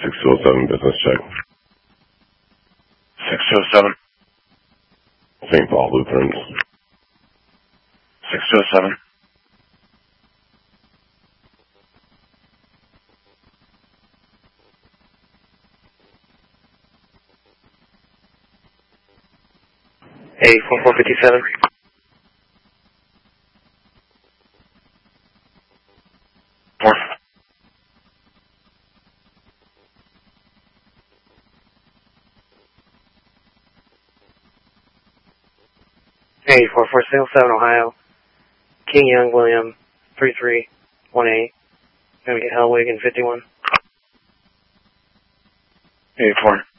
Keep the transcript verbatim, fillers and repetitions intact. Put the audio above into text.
six two oh seven, business check. six two oh seven. Saint Paul Lutherans. six two oh seven. A four four five seven. Four. A four four six seven Ohio. King Young William three three one eight. Gonna get Hellwig in fifty one. A four.